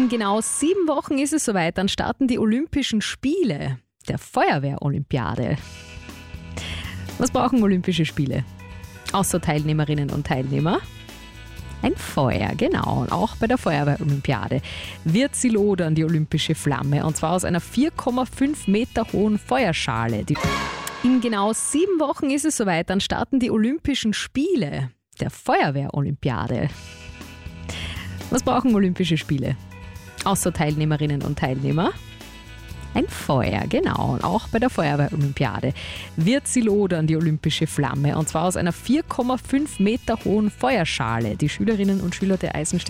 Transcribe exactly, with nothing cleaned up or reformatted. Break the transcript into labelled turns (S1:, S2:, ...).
S1: genau sieben Wochen ist es soweit, dann starten die Olympischen Spiele der Feuerwehr-Olympiade. Was brauchen Olympische Spiele? Außer Teilnehmerinnen und Teilnehmer? Ein Feuer, genau. Und auch bei der Feuerwehr-Olympiade wird sie lodern, die olympische Flamme. Und zwar aus einer vier Komma fünf Meter hohen Feuerschale. Die In genau sieben Wochen ist es soweit, dann starten die Olympischen Spiele der Feuerwehr-Olympiade. Was brauchen Olympische Spiele? Außer Teilnehmerinnen und Teilnehmer? Ein Feuer, genau. Und auch bei der Feuerwehr-Olympiade wird sie lodern, die olympische Flamme. Und zwar aus einer vier Komma fünf Meter hohen Feuerschale. Die Schülerinnen und Schüler der Eisenstädter